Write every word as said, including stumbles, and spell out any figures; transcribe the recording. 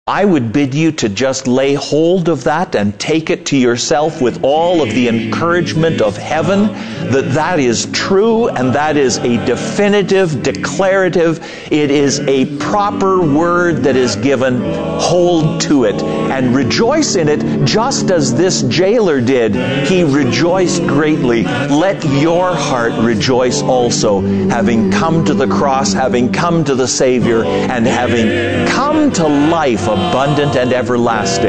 I would bid you to just lay hold of that and take it to yourself with all of the encouragement of heaven, that that is true and that is a definitive, declarative, it is a proper word that is given. Hold to it and rejoice in it just as this jailer did. He rejoiced greatly. Let your heart rejoice also, having come to the cross, having come to the Savior, and having come to life abundant and everlasting.